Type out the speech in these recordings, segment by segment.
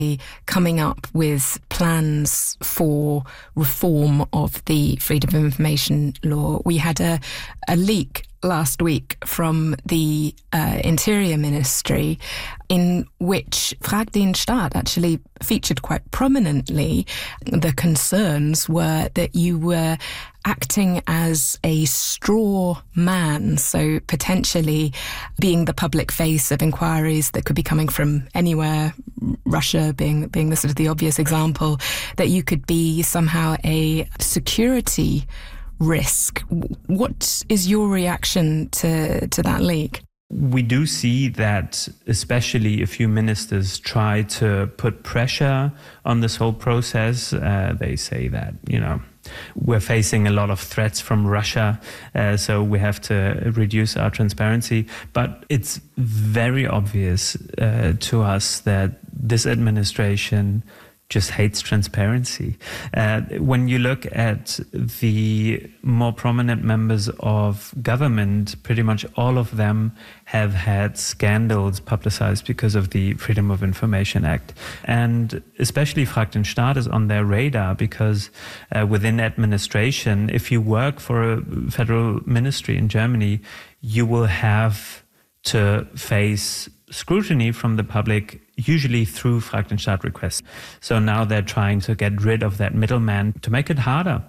coming up with plans for reform of the Freedom of Information law. We had a leak last week from the Interior Ministry in which Frag den Staat actually featured quite prominently. The concerns were that you were acting as a straw man, so potentially being the public face of inquiries that could be coming from anywhere, Russia being the sort of the obvious example, that you could be somehow a security risk. What is your reaction to that leak? We do see that especially a few ministers try to put pressure on this whole process. They say that, we're facing a lot of threats from Russia, so we have to reduce our transparency. But it's very obvious to us that this administration just hates transparency. When you look at the more prominent members of government, pretty much all of them have had scandals publicized because of the Freedom of Information Act. And especially Frag den Staat is on their radar because within administration, if you work for a federal ministry in Germany, you will have to face scrutiny from the public, usually through Frag den Staat requests. So now they're trying to get rid of that middleman to make it harder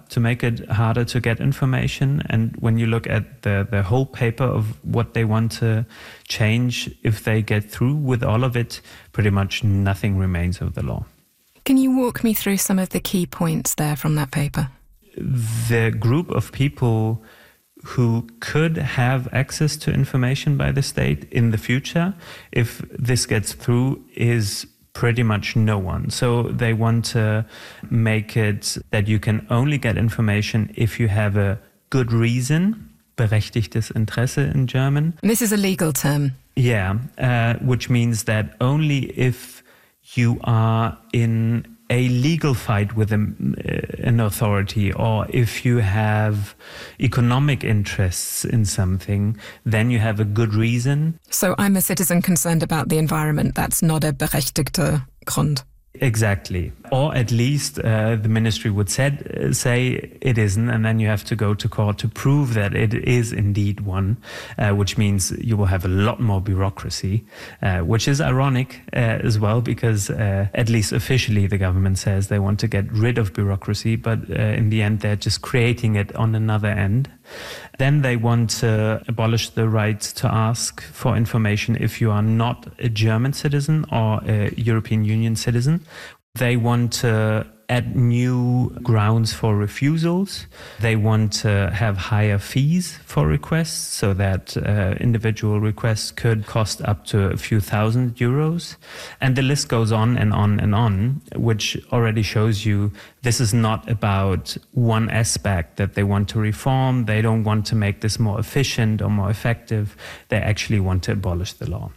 to get information. And when you look at the whole paper of what they want to change, if they get through with all of it, pretty much nothing remains of the law. Can you walk me through some of the key points there from that paper? The group of people who could have access to information by the state in the future, if this gets through, is pretty much no one. So they want to make it that you can only get information if you have a good reason, berechtigtes Interesse in German. This is a legal term. Yeah, which means that only if you are in a legal fight with an authority, or if you have economic interests in something, then you have a good reason. So I'm a citizen concerned about the environment. That's not a berechtigter Grund. Exactly. Or at least the ministry would say it isn't, and then you have to go to court to prove that it is indeed one, which means you will have a lot more bureaucracy, which is ironic as well, because at least officially the government says they want to get rid of bureaucracy, but in the end they're just creating it on another end. Then they want to abolish the right to ask for information if you are not a German citizen or a European Union citizen. They want to add new grounds for refusals. They want to have higher fees for requests so that individual requests could cost up to a few thousand euros. And the list goes on and on and on, which already shows you this is not about one aspect that they want to reform. They don't want to make this more efficient or more effective. They actually want to abolish the law.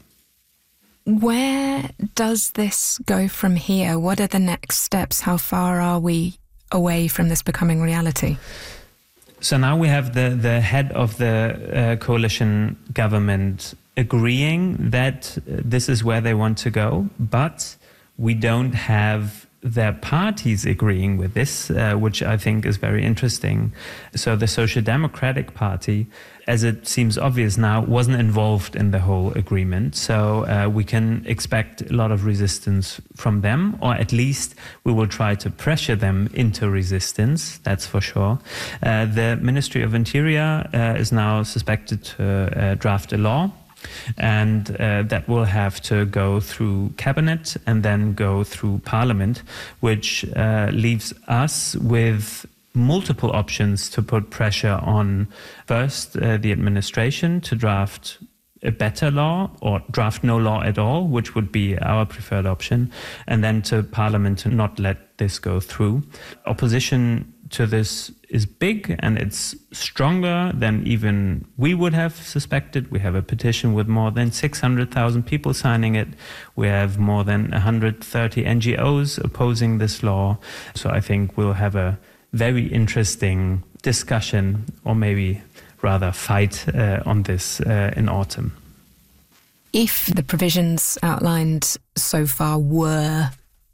Where does this go from here? What are the next steps? How far are we away from this becoming reality? So now we have the head of the coalition government agreeing that this is where they want to go, but we don't have their parties agreeing with this, which I think is very interesting. So the Social Democratic Party, as it seems obvious now, wasn't involved in the whole agreement. So we can expect a lot of resistance from them, or at least we will try to pressure them into resistance, that's for sure. The Ministry of Interior is now suspected to draft a law, and that will have to go through cabinet and then go through parliament, which leaves us with multiple options to put pressure on, first, the administration to draft a better law or draft no law at all, which would be our preferred option, and then to parliament to not let this go through. Opposition to this is big, and it's stronger than even we would have suspected. We have a petition with more than 600,000 people signing it. We have more than 130 NGOs opposing this law. So I think we'll have a very interesting discussion, or maybe rather fight on this in autumn. If the provisions outlined so far were